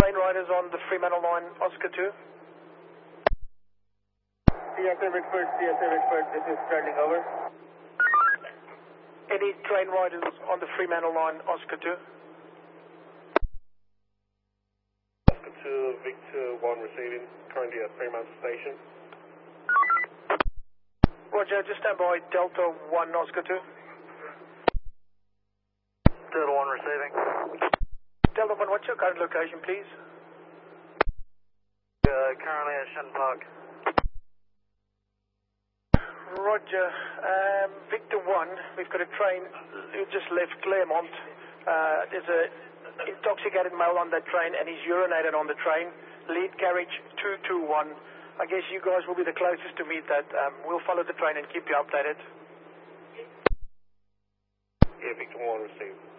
Train riders on the Fremantle line, Oscar 2. CSA Richford, this is Sterling, over. Any train riders on the Fremantle line, Oscar 2? Oscar 2, Victor 1 receiving, currently at Fremantle Station. Roger, just stand by Delta 1, Oscar 2. Delta 1 receiving. Delta 1, what's your current location, please? Currently at Shenton Park. Roger. Victor 1, we've got a train who just left Claremont. There's a intoxicated male on that train and he's urinated on the train. Lead carriage 221. I guess you guys will be the closest to meet that. We'll follow the train and keep you updated. Yeah, Victor 1 received.